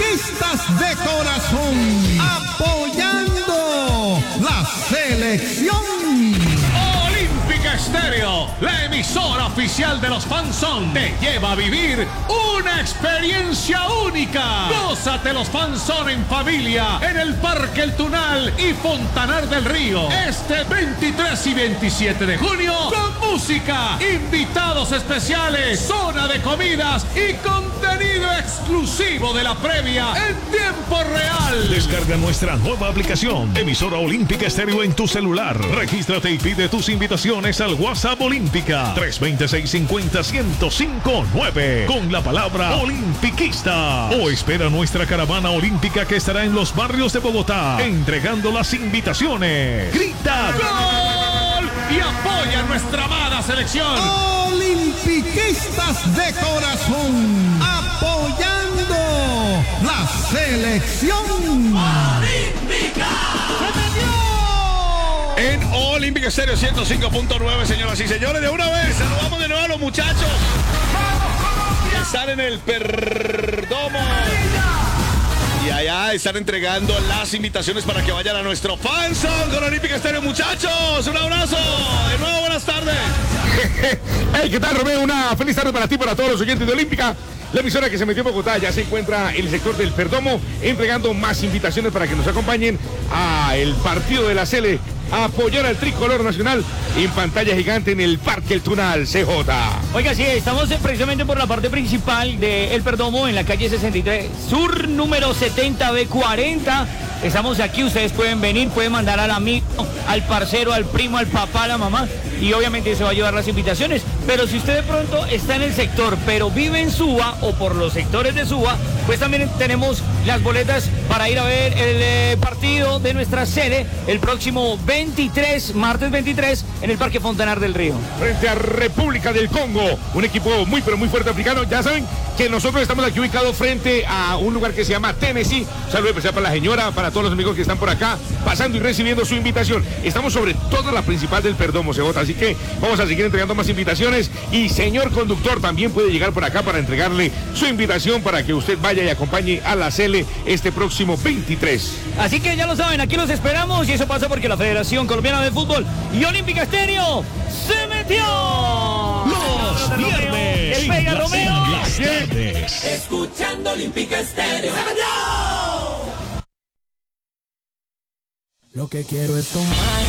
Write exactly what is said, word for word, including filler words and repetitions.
Olimpiquistas de corazón, apoyando la selección. Olímpica Estéreo, la emisora oficial de los Fanzón, te lleva a vivir una experiencia única. Gózate los Fanzón en familia en el Parque El Tunal y Fontanar del Río. Este veintitrés y veintisiete de junio, con música, invitados especiales, zona de comidas y contenido exclusivo de la previa en tiempo real. Descarga nuestra nueva aplicación, emisora Olímpica Estéreo, en tu celular. Regístrate y pide tus invitaciones al WhatsApp Olímpica tres dos seis cinco cero, uno cero cinco nueve con la palabra Olimpiquista. O espera nuestra caravana olímpica que estará en los barrios de Bogotá entregando las invitaciones. ¡Grita ¡Gol! Y apoya a nuestra amada selección. Olimpiquistas de corazón, apoyando la selección. ¡Olímpica! En Olímpica Estéreo ciento cinco punto nueve, señoras y señores. De una vez, saludamos de nuevo a los muchachos que están en el Perdomo. Y allá están entregando las invitaciones para que vayan a nuestro Fanzón con Olímpica Estéreo, muchachos. Un abrazo. De nuevo, buenas tardes. Hey, ¿qué tal, Romeo? Una feliz tarde para ti, para todos los oyentes de Olímpica. La emisora que se metió en Bogotá ya se encuentra en el sector del Perdomo, entregando más invitaciones para que nos acompañen a el partido de la Sele, a apoyar al tricolor nacional en pantalla gigante en el Parque El Tunal, C J. Oiga, sí, estamos precisamente por la parte principal de El Perdomo, en la calle sesenta y tres Sur, número setenta B cuarenta. Estamos aquí, ustedes pueden venir, pueden mandar al amigo, al parcero, al primo, al papá, a la mamá, y obviamente se va a llevar las invitaciones. Pero si usted de pronto está en el sector, pero vive en Suba o por los sectores de Suba, pues también tenemos las boletas para ir a ver el eh, partido de nuestra sede el próximo veintitrés, martes veintitrés, en el Parque Fontanar del Río. Frente a República del Congo, un equipo muy pero muy fuerte africano. Ya saben que nosotros estamos aquí ubicados frente a un lugar que se llama Tennessee. Un saludo especial para la señora, para todos los amigos que están por acá, pasando y recibiendo su invitación. Estamos sobre toda la principal del Perdomo, C J, así que vamos a seguir entregando más invitaciones. Y señor conductor, también puede llegar por acá para entregarle su invitación para que usted vaya y acompañe a la Sele este próximo veintitrés. Así que ya lo saben, aquí los esperamos, y eso pasa porque la Federación Colombiana de Fútbol y Olímpica Estéreo se metió. Los viernes. El Pega Romeo. Las tardes. Escuchando Olímpica Estéreo. ¡Se metió! Lo que quiero es tomar